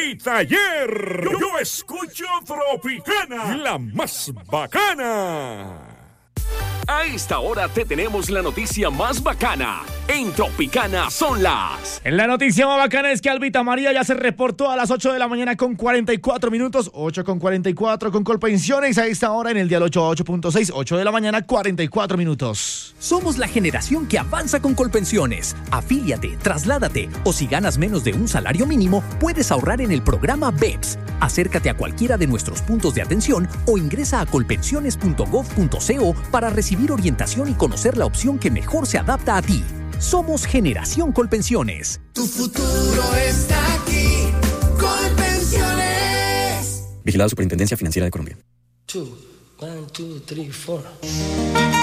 Mi taller. Yo escucho Tropicana, la más bacana. A esta hora te tenemos la noticia más bacana. En Tropicana son las... La noticia más bacana es que Albita María ya se reportó a las 8 de la mañana con 44 minutos, 8:44 con Colpensiones. A esta hora en el dial 88.6, 8 de la mañana, 44 minutos. Somos la generación que avanza con Colpensiones. Afíliate, trasládate o si ganas menos de un salario mínimo, puedes ahorrar en el programa BEPS. Acércate a cualquiera de nuestros puntos de atención o ingresa a colpensiones.gov.co para recibir orientación y conocer la opción que mejor se adapta a ti. Somos Generación Colpensiones. Tu futuro está aquí. Colpensiones. Vigilada Superintendencia Financiera de Colombia. 2, 1, 2, 3, 4.